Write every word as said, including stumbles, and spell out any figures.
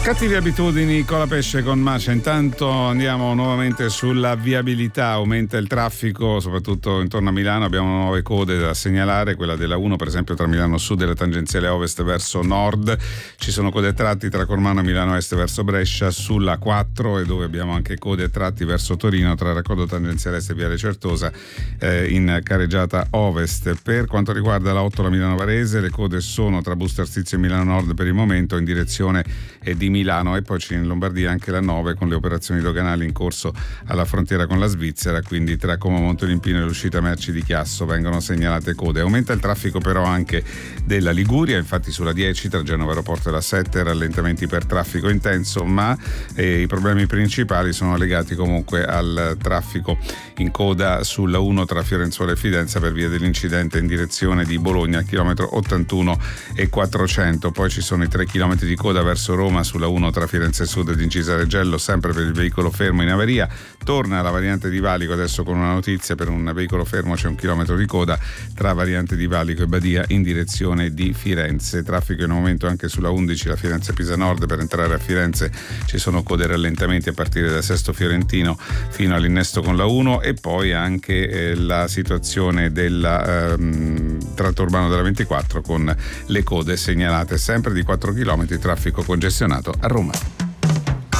Cattive abitudini con la pesce con Macia. Intanto andiamo nuovamente sulla viabilità. Aumenta il traffico soprattutto intorno a Milano, abbiamo nuove code da segnalare, quella della uno per esempio tra Milano Sud e la tangenziale ovest verso nord. Ci sono code a tratti tra Cormano e Milano Est verso Brescia, sulla quattro, e dove abbiamo anche code a tratti verso Torino tra raccordo tangenziale est e Viale Certosa eh, in careggiata ovest. Per quanto riguarda la otto, la Milano Varese, le code sono tra Busto Arsizio e Milano Nord per il momento in direzione eh, di Milano, e poi c'è in Lombardia anche la nove con le operazioni doganali in corso alla frontiera con la Svizzera, quindi tra Como Montolimpino e l'uscita merci di Chiasso vengono segnalate code. Aumenta il traffico però anche della Liguria, infatti sulla dieci tra Genova Aeroporto e la sette rallentamenti per traffico intenso, ma eh, i problemi principali sono legati comunque al traffico in coda sulla uno tra Fiorenzuola e Fidenza per via dell'incidente in direzione di Bologna al chilometro ottantuno e quattrocento. Poi ci sono i tre chilometri di coda verso Roma sulla uno tra Firenze Sud ed Incisa Reggello, sempre per il veicolo fermo in avaria. Torna la variante di Valico adesso con una notizia: per un veicolo fermo c'è un chilometro di coda tra variante di Valico e Badia in direzione di Firenze. Traffico in aumento anche sulla undici, la Firenze-Pisa Nord. Per entrare a Firenze ci sono code e rallentamenti a partire da Sesto Fiorentino fino all'innesto con la uno, e poi anche eh, la situazione del ehm, tratto urbano della ventiquattro con le code segnalate sempre di quattro chilometri, traffico congestionato a Roma.